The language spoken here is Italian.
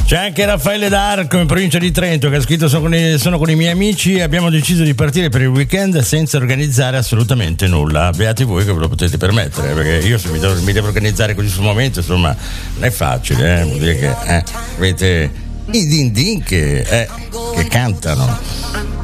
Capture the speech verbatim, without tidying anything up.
C'è anche Raffaele D'Arco in provincia di Trento che ha scritto: sono con, i, sono con i miei amici e abbiamo deciso di partire per il weekend senza organizzare assolutamente nulla. Beati voi che ve lo potete permettere, perché io se mi devo, mi devo organizzare così sul momento, insomma, non è facile, eh? Vuol dire che eh, avete i din din che, eh, che cantano.